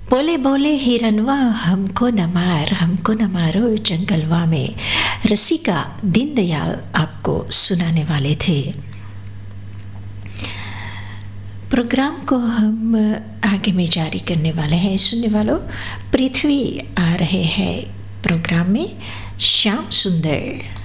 बोले बोले हिरनवा हमको न मारो जंगलवा में, रसिका दीनदयाल आपको सुनाने वाले थे। प्रोग्राम को हम आगे में जारी करने वाले हैं। सुनने वालों, पृथ्वी आ रहे हैं प्रोग्राम में, श्याम सुंदर।